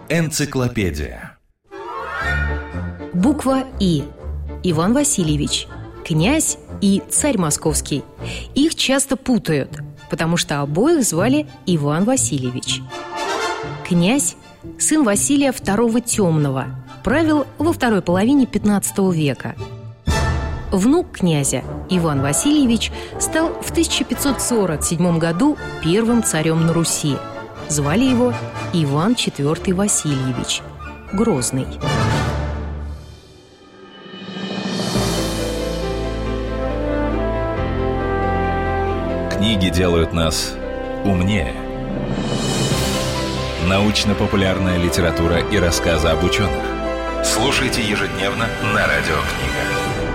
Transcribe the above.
Энциклопедия. Буква И. Иван Васильевич. Князь и царь московский. Их часто путают, потому что обоих звали Иван Васильевич. Князь – сын Василия II Темного, правил во второй половине 15 века. Внук князя, Иван Васильевич, стал в 1547 году первым царем на Руси. Звали его Иван IV Васильевич, Грозный. Книги делают нас умнее. Научно-популярная литература и рассказы об ученых. Слушайте ежедневно на Радио Книга.